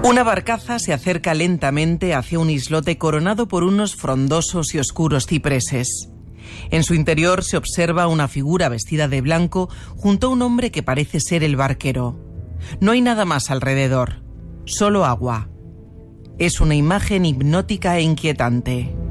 Una barcaza se acerca lentamente hacia un islote coronado por unos frondosos y oscuros cipreses. En su interior se observa una figura vestida de blanco junto a un hombre que parece ser el barquero. No hay nada más alrededor, solo agua. Es una imagen hipnótica e inquietante.